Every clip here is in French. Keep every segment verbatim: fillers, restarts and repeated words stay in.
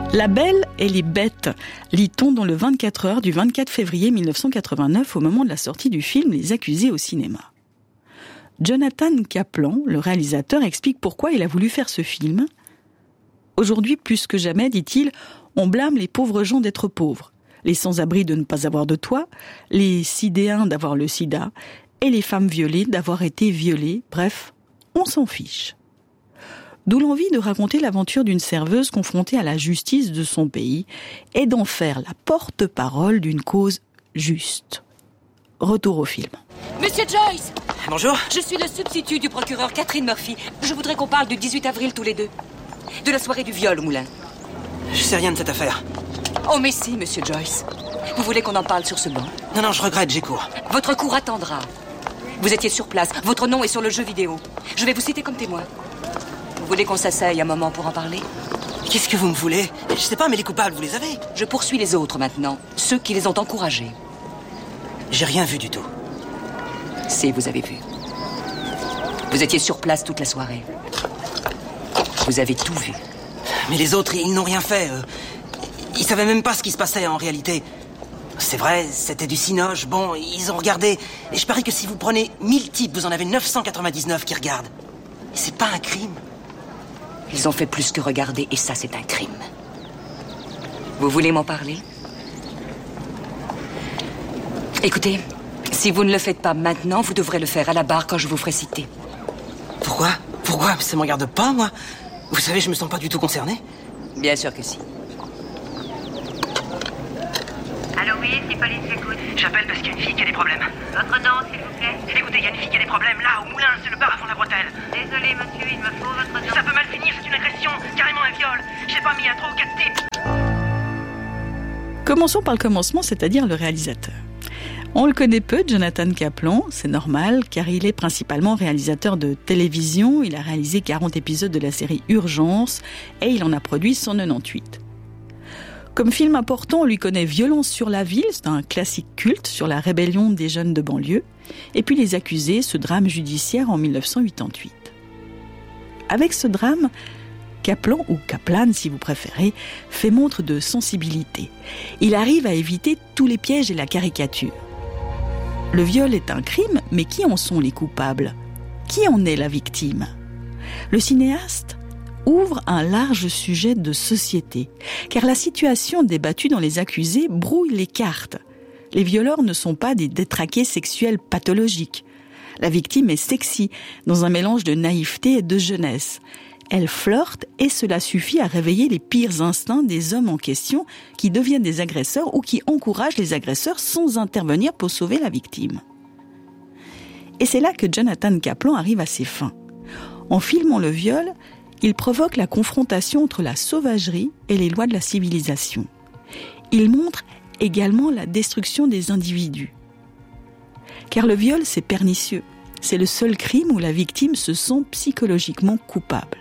La Belle et les Bêtes, lit-on dans le vingt-quatre heures du vingt-quatre février mille neuf cent quatre-vingt-neuf au moment de la sortie du film Les Accusés au cinéma. Jonathan Kaplan, le réalisateur, explique pourquoi il a voulu faire ce film. Aujourd'hui, plus que jamais, dit-il, on blâme les pauvres gens d'être pauvres, les sans-abri de ne pas avoir de toit, les sidéens d'avoir le sida, et les femmes violées d'avoir été violées, bref, on s'en fiche. D'où l'envie de raconter l'aventure d'une serveuse confrontée à la justice de son pays et d'en faire la porte-parole d'une cause juste. Retour au film. Monsieur Joyce! Bonjour. Je suis le substitut du procureur Catherine Murphy. Je voudrais qu'on parle du dix-huit avril tous les deux. De la soirée du viol au moulin. Je sais rien de cette affaire. Oh mais si, monsieur Joyce. Vous voulez qu'on en parle sur ce banc? Non, non, je regrette, j'ai cours. Votre cours attendra. Vous étiez sur place, votre nom est sur le jeu vidéo. Je vais vous citer comme témoin. Vous voulez qu'on s'asseye un moment pour en parler? Qu'est-ce que vous me voulez? Je sais pas, mais les coupables, vous les avez? Je poursuis les autres maintenant, ceux qui les ont encouragés. J'ai rien vu du tout. Si, vous avez vu. Vous étiez sur place toute la soirée. Vous avez tout vu. Mais les autres, ils n'ont rien fait. euh. Ils savaient même pas ce qui se passait en réalité. C'est vrai, c'était du cinoche. Bon, ils ont regardé. Et je parie que si vous prenez mille types, vous en avez neuf cent quatre-vingt-dix-neuf qui regardent. Et c'est pas un crime. Ils ont fait plus que regarder, et ça, c'est un crime. Vous voulez m'en parler? Écoutez, si vous ne le faites pas maintenant, vous devrez le faire à la barre quand je vous ferai citer. Pourquoi? Pourquoi? Ça me regarde pas, moi. Vous savez, je me sens pas du tout concerné. Bien sûr que si. Allô, oui, c'est police, j'écoute. J'appelle parce qu'il y a une fille qui a des problèmes. Votre nom, s'il vous plaît? Écoutez, il y a une fille qui a des problèmes, là, au moulin, c'est le bar avant la bretelle. Désolé, monsieur, il me faut votre nom. Ça peut mal finir, c'est une agression, carrément un viol. J'ai pas mis à trois ou quatre types. Commençons par le commencement, c'est-à-dire le réalisateur. On le connaît peu, Jonathan Kaplan, c'est normal, car il est principalement réalisateur de télévision. Il a réalisé quarante épisodes de la série Urgence et il en a produit cent quatre-vingt-dix-huit. Comme film important, on lui connaît Violence sur la ville, c'est un classique culte sur la rébellion des jeunes de banlieue, et puis Les Accusés, ce drame judiciaire en mille neuf cent quatre-vingt-huit. Avec ce drame, Kaplan, ou Kaplan si vous préférez, fait montre de sensibilité. Il arrive à éviter tous les pièges et la caricature. Le viol est un crime, mais qui en sont les coupables? Qui en est la victime? Le cinéaste ouvre un large sujet de société, car la situation débattue dans Les Accusés brouille les cartes. Les violeurs ne sont pas des détraqués sexuels pathologiques. La victime est sexy, dans un mélange de naïveté et de jeunesse. Elle flirte et cela suffit à réveiller les pires instincts des hommes en question qui deviennent des agresseurs ou qui encouragent les agresseurs sans intervenir pour sauver la victime. Et c'est là que Jonathan Kaplan arrive à ses fins. En filmant le viol, il provoque la confrontation entre la sauvagerie et les lois de la civilisation. Il montre également la destruction des individus. Car le viol, c'est pernicieux. C'est le seul crime où la victime se sent psychologiquement coupable.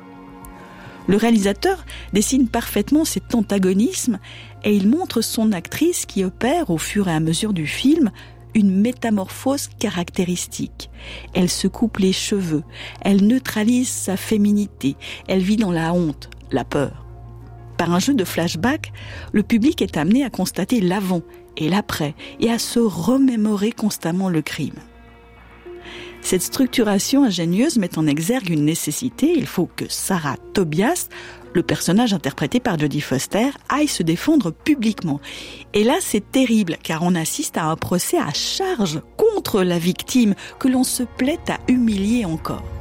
Le réalisateur dessine parfaitement cet antagonisme et il montre son actrice qui opère au fur et à mesure du film une métamorphose caractéristique. Elle se coupe les cheveux, elle neutralise sa féminité, elle vit dans la honte, la peur. Par un jeu de flashback, le public est amené à constater l'avant et l'après et à se remémorer constamment le crime. Cette structuration ingénieuse met en exergue une nécessité. Il faut que Sarah Tobias, le personnage interprété par Jodie Foster, aille se défendre publiquement. Et là, c'est terrible, car on assiste à un procès à charge contre la victime que l'on se plaît à humilier encore.